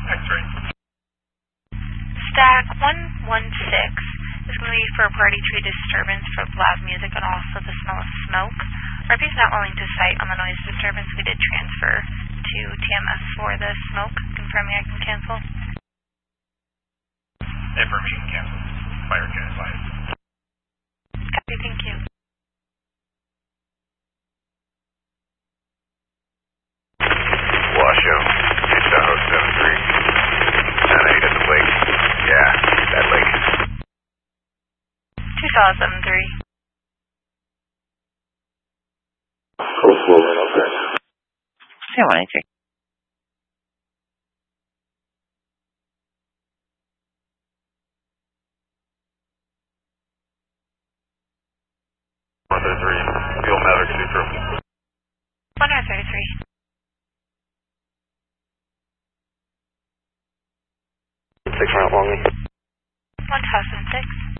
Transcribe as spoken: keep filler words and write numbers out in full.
X-ray. Stack one one six is going to be for a party tree disturbance for loud music and also the smell of smoke. R P is not willing to cite on the noise disturbance. We did transfer to T M S for the smoke, confirming I can cancel. Information cancel. Fire can advised. Copy, thank you. Washoe, two Tahoe seven three, nine eight at the lake. Yeah, that lake. two Tahoe seven three. Close flow right outside. Yeah, one eighty-three. one thirty-three, fuel Maverick two triple. one thirty-three. Six round lonely. one thousand six.